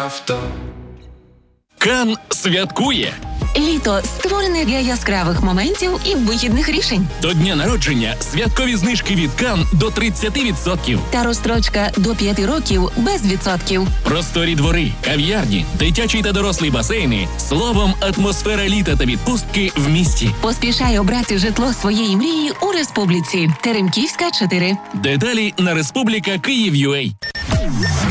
авто. Кан святкує. Літо створене для яскравих моментів і вихідних рішень. До дня народження святкові знижки від Кан до 30%. Та розстрочка до 5 років без відсотків. Просторі двори, кав'ярні, дитячі та дорослі басейни. Словом, атмосфера літа та відпустки в місті. Поспішай обрати житло своєї мрії у Республіці. Теремківська, 4. Деталі на Республіка Київ.UA.